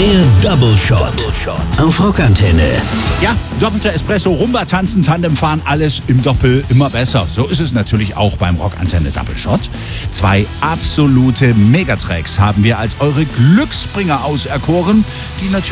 Der Double Shot auf Rockantenne. Ja, doppelter Espresso, Rumba tanzen, Tandem fahren, alles im Doppel immer besser. So ist es natürlich auch beim Rockantenne Double Shot. 2 absolute Megatracks haben wir als eure Glücksbringer auserkoren, die natürlich